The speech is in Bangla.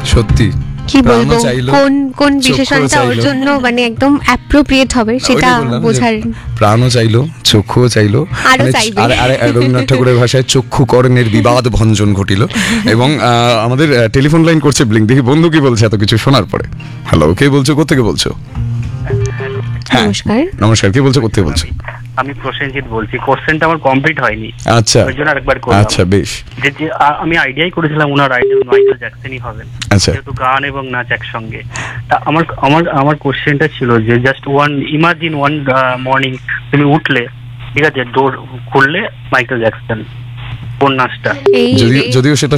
সত্যি কি বলবো, কোন কোন বিশেষণটা ওর জন্য মানে একদম অ্যাপ্রোপ্রিয়েট হবে সেটা বোঝার। প্রাণও চাইলো, চক্ষুও চাইলো, রবীন্দ্রনাথ ঠাকুরের ভাষায় চক্ষুকর্ণের বিবাদ ভঞ্জন ঘটিল। এবং আমাদের টেলিফোন লাইন করছে ব্লিঙ্ক, দেখি বন্ধু কি বলছে এত কিছু শোনার পরে। হ্যালো, কে বলছো, কোথেকে বলছো? নমস্কার। নমস্কার, কে বলছো, কোথেকে বলছো? আমি প্রসেনজিৎ বলছি। কোশ্চেনটা আমার কমপ্লিট হয়নি, আচ্ছা ওই জন্য আরেকবার করলাম। আচ্ছা বেশ। যে আমি আইডিয়াই করেছিলাম ওনার আইডল মাইকেল জ্যাকসনই হবেন, আচ্ছা যেহেতু গান এবং নাচ একসঙ্গে। তা আমার আমার আমার কোশ্চেনটা ছিল যে জাস্ট ইমাজিন ওয়ান মর্নিং তুমি উঠলে, ঠিক আছে, ডোর খুললে মাইকেল জ্যাকসন, কোন নাচটা? যদিও সেটা